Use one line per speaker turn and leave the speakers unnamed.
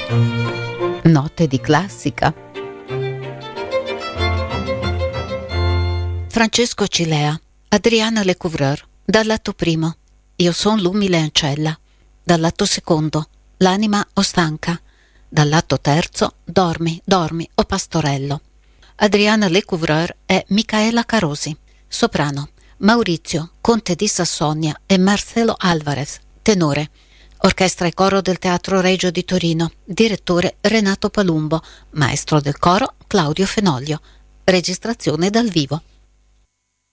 Note di classica. Francesco Cilea, Adriana Lecouvreur, dal lato primo, Io son l'umile ancella, dal lato secondo, L'anima o stanca, dal lato terzo, Dormi, dormi, o pastorello. Adriana Lecouvreur è Micaela Carosi, soprano, Maurizio, conte di Sassonia e Marcelo Alvarez, tenore. Orchestra e coro del Teatro Regio di Torino, direttore Renato Palumbo, maestro del coro Claudio Fenoglio, registrazione dal vivo.